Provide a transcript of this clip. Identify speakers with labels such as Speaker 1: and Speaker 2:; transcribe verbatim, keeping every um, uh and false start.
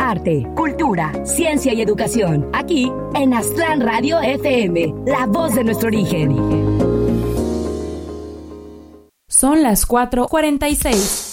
Speaker 1: arte, cultura, ciencia y educación. Aquí en Aztlán Radio F M, la voz de nuestro origen.
Speaker 2: Son las cuatro cuarenta y seis.